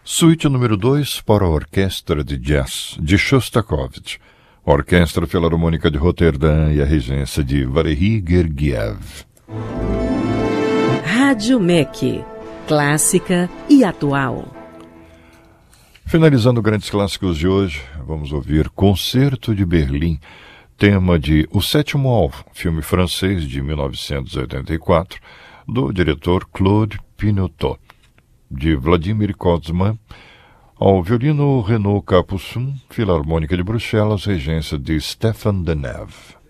Suíte número 2 para a Orquestra de Jazz de Shostakovich, Orquestra Filarmônica de Roterdã e a regência de Valery Gergiev. Rádio MEC, clássica e atual. Finalizando grandes clássicos de hoje, vamos ouvir Concerto de Berlim, tema de O Sétimo Alvo, filme francês de 1984, do diretor Claude Pinotot, de Vladimir Kozma, ao violino Renaud Capuçon, Filarmônica de Bruxelas, regência de Stéphane Deneuve.